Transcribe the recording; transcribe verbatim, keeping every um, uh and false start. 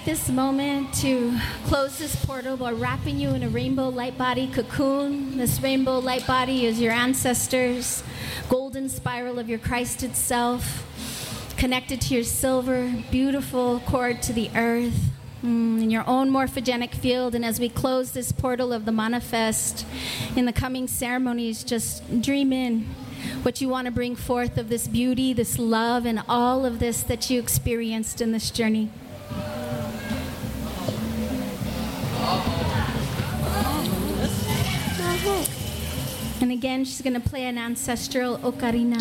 this moment to close this portal by wrapping you in a rainbow light body cocoon. This rainbow light body is your ancestors, golden spiral of your Christ itself, connected to your silver, beautiful cord to the earth, mm, in your own morphogenic field. And as we close this portal of the manifest, in the coming ceremonies, just dream in what you want to bring forth of this beauty, this love, and all of this that you experienced in this journey. And again, she's going to play an ancestral ocarina.